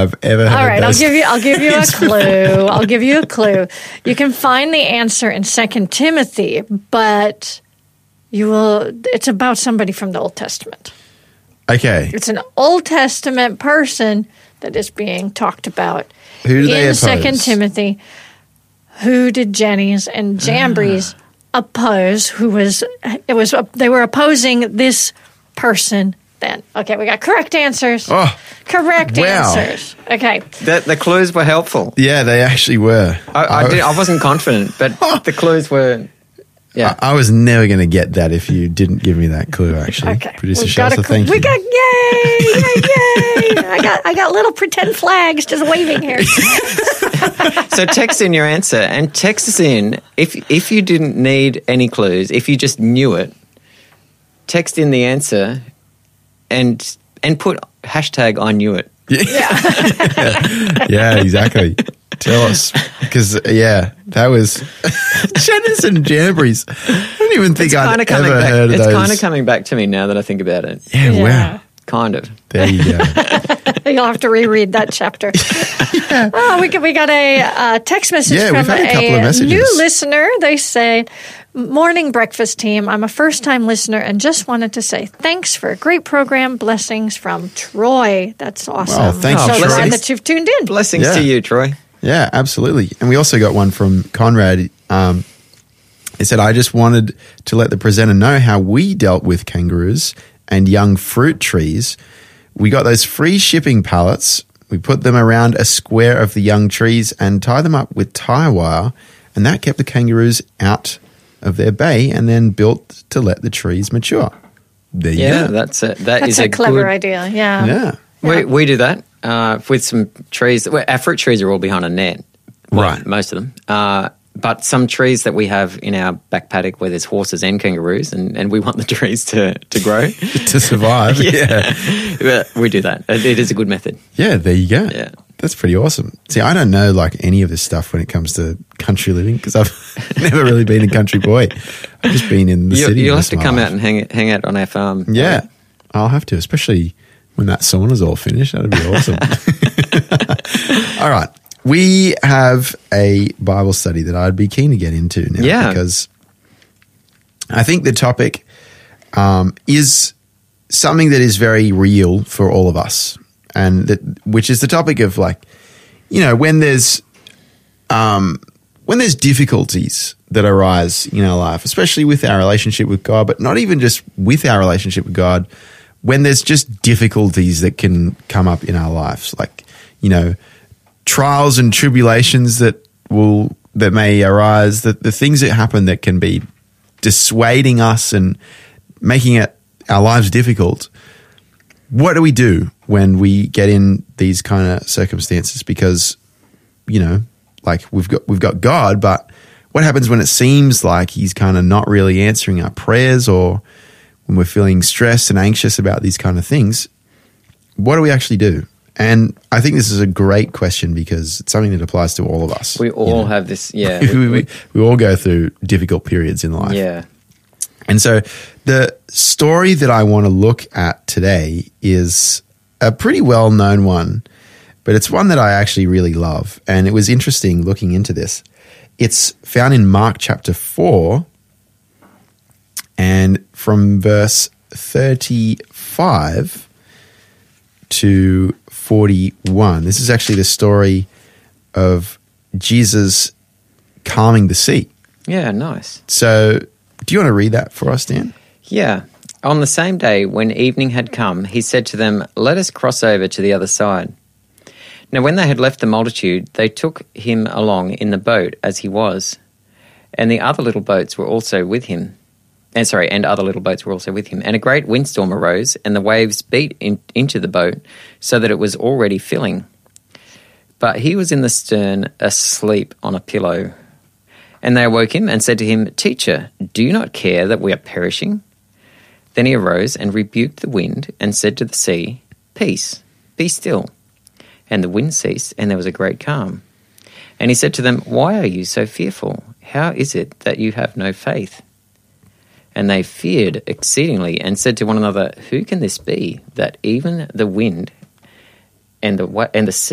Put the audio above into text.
I've ever heard. All right, those. I'll give you a clue. I'll give you a clue. You can find the answer in 2 Timothy, but it's about somebody from the Old Testament. Okay. It's an Old Testament person that is being talked about. Who do they in oppose? 2 Timothy? Who did Jennings and Jambres oppose? They were opposing this person then. Okay, we got correct answers. Oh, correct wow. answers. Okay. The clues were helpful. Yeah, they actually were. I wasn't confident, but the clues were. Yeah, I was never going to get that if you didn't give me that clue, actually. Okay. Producer We've got Shelter, thank you. We got, yay! I got little pretend flags just waving here. So text in your answer and text us in if you didn't need any clues, if you just knew it, text in the answer and put hashtag I knew it. Yeah, exactly. Tell us. Because, that was Jennings and Jambres. I don't even think I'd ever heard of those. It's kind of coming back to me now that I think about it. Yeah, wow. Kind of. There you go. You'll have to reread that chapter. Oh, we got a text message from we've had a couple of messages. New listener. They say, "Morning breakfast team. I'm a first-time listener and just wanted to say thanks for a great program. Blessings from Troy." That's awesome. Wow, thanks, so Troy. glad that you've tuned in. Blessings to you, Troy. Yeah, absolutely. And we also got one from Conrad. He said, "I just wanted to let the presenter know how we dealt with kangaroos and young fruit trees. We got those free shipping pallets. We put them around a square of the young trees and tie them up with tie wire, and that kept the kangaroos out of their bay and then built to let the trees mature." There you go. That's That's a clever idea. Yeah. We do that with some trees. Our fruit trees are all behind a net, Right. Most of them. But some trees that we have in our back paddock where there's horses and kangaroos, and we want the trees to grow. To survive. Yeah. We do that. It is a good method. Yeah, there you go. Yeah. That's pretty awesome. See, I don't know any of this stuff when it comes to country living because I've never really been a country boy. I've just been in the city. You'll have to come out and hang out on our farm. Yeah, I'll have to, especially when that sauna's all finished. That'd be awesome. All right. We have a Bible study that I'd be keen to get into now because I think the topic is something that is very real for all of us, and which is the topic of when there's difficulties that arise in our life, especially with our relationship with God, but not even just with our relationship with God, when there's just difficulties that can come up in our lives, trials and tribulations that may arise, the things that happen that can be dissuading us and making our lives difficult. What do we do when we get in these kind of circumstances? Because, we've got God, but what happens when it seems like he's kind of not really answering our prayers, or when we're feeling stressed and anxious about these kind of things? What do we actually do? And I think this is a great question because it's something that applies to all of us. We all have this, yeah. we all go through difficult periods in life. Yeah. And so the story that I want to look at today is a pretty well-known one, but it's one that I actually really love. And it was interesting looking into this. It's found in Mark chapter 4 and from verse 35 to 41. This is actually the story of Jesus calming the sea. Yeah, nice. So do you want to read that for us, Dan? Yeah. On the same day, when evening had come, he said to them, "Let us cross over to the other side." Now when they had left the multitude, they took him along in the boat as he was, and the other little boats were also with him. And other little boats were also with him. And a great windstorm arose, and the waves beat into the boat, so that it was already filling. But he was in the stern, asleep on a pillow. And they awoke him and said to him, "Teacher, do you not care that we are perishing?" Then he arose and rebuked the wind and said to the sea, "Peace, be still." And the wind ceased, and there was a great calm. And he said to them, "Why are you so fearful? How is it that you have no faith?" And they feared exceedingly and said to one another, "Who can this be, that even the wind and the sea